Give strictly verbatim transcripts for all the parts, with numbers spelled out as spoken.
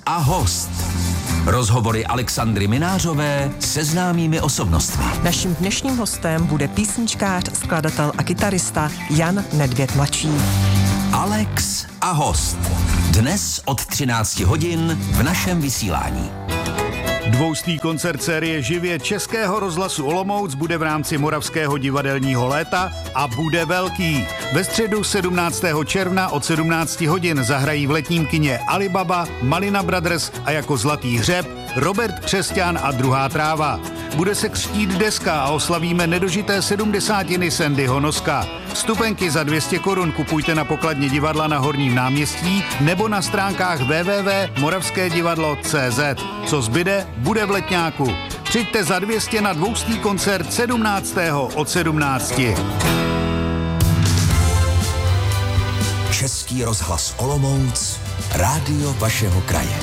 a host. Rozhovory Alexandry Minářové se známými osobnostmi. Naším dnešním hostem bude písničkář, skladatel a kytarista Jan Nedvěd mladší. Alex a host. Dnes od třinácti hodin v našem vysílání. Dvoustý koncert série živě Českého rozhlasu Olomouc bude v rámci Moravského divadelního léta a bude velký. Ve středu sedmnáctého června od sedmnácti hodin zahrají v letním kině Alibaba, Malina Brothers a jako zlatý hřeb Robert Křesťan a druhá tráva. Bude se křtít deska a oslavíme nedožité sedmdesátiny Sandyho Noska. Vstupenky za dvě stě korun kupujte na pokladně divadla na Horním náměstí nebo na stránkách w w w tečka moravské divadlo tečka cé zet. Co zbyde, bude v Letňáku. Přijďte za dvě stě na dvoustý koncert sedmnáctého od sedmnácti. Český rozhlas Olomouc, rádio vašeho kraje.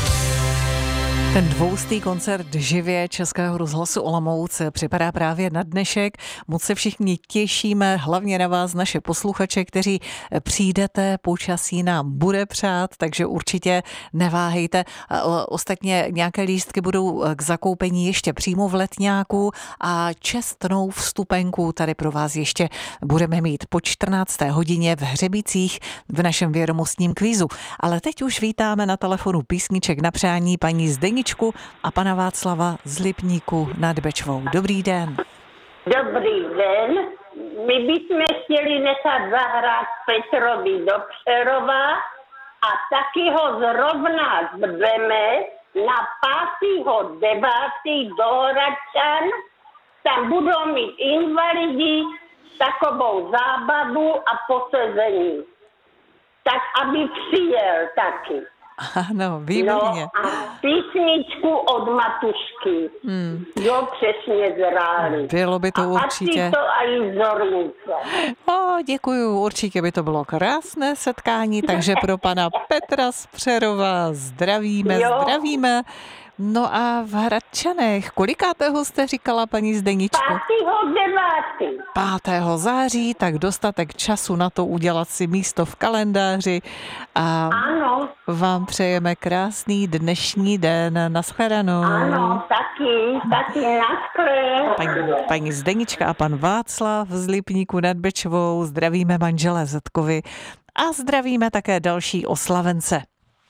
Ten dvoustý koncert živě Českého rozhlasu Olomouc připadá právě na dnešek. Moc se všichni těšíme, hlavně na vás, naše posluchače, kteří přijdete, počasí nám bude přát, takže určitě neváhejte. Ostatně nějaké lístky budou k zakoupení ještě přímo v Letňáku a čestnou vstupenku tady pro vás ještě budeme mít po čtrnácté hodině v Hřebicích v našem vědomostním kvízu. Ale teď už vítáme na telefonu písniček na přání paní Zdeničku a pana Václava z Lipníku nad Bečvou. Dobrý den. Dobrý den. My bychom chtěli nechat zahrát Petrovi do Přerova a taky ho zrovna zveme na pátého devátého do Hradčan. Tam budou mít invalidi takovou zábavu a posezení. Tak, aby přijel taky. Ano, výborně. No a písničku od Matušky. Hmm. Jo, přesně zráli. Bylo by to a určitě. A to i Zornice. O, děkuju, určitě by to bylo krásné setkání, takže pro pana Petra z Přerova zdravíme, jo. zdravíme. No a v Hradčanech, kolikátého jste říkala, paní Zdeničko? Pátého devátého. Pátého září, tak dostatek času na to udělat si místo v kalendáři a ano. vám přejeme krásný dnešní den. Naschledanou. Ano, taky, taky naschle. Paní, paní Zdenička a pan Václav z Lipníku nad Bečvou, zdravíme manžele Zetkovi a zdravíme také další oslavence.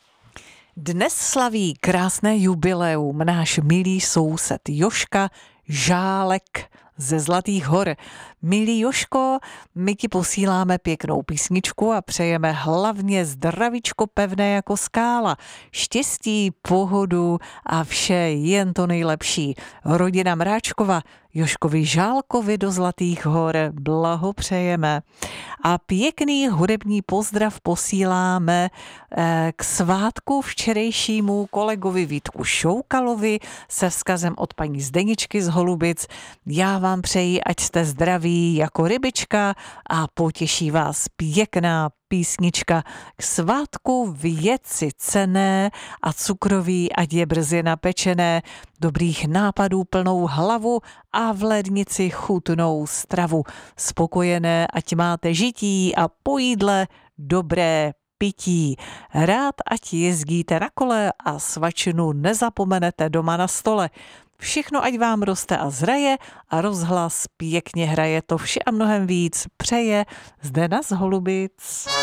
Dnes slaví krásné jubileum náš milý soused Joška Žálek ze Zlatých hor. Milý Joško, my ti posíláme pěknou písničku a přejeme hlavně zdravíčko pevné jako skála, štěstí, pohodu a vše jen to nejlepší. Rodina Mráčkova Joškovi Žálkovi do Zlatých hor blahopřejeme. A pěkný hudební pozdrav posíláme k svátku včerejšímu kolegovi Vítku Šoukalovi se vzkazem od paní Zdeničky z Holubic. Já vám přeji, ať jste zdraví jako rybička a potěší vás pěkná písnička k svátku věci cenné a cukroví, ať je brzy napečené, dobrých nápadů plnou hlavu a v lednici chutnou stravu. Spokojené, ať máte žití a po jídle dobré pití. Rád, ať jezdíte na kole a svačinu nezapomenete doma na stole. Všechno, ať vám roste a zraje a rozhlas pěkně hraje, to vše a mnohem víc přeje Zdena z Holubic.